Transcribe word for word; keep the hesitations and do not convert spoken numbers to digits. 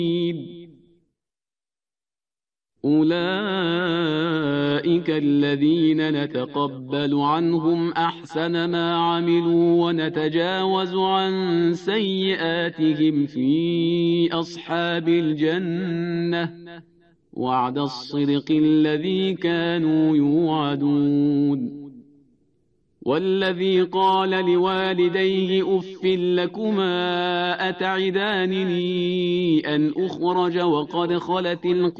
أولئك الذين نتقبل عنهم أحسن ما عملوا ونتجاوز عن سيئاتهم في أصحاب الجنة وعد الصدق الذي كانوا يوعدون. والذي قال لوالديه أف لكما أتعدانني أن أخرج وقد خلت القرآن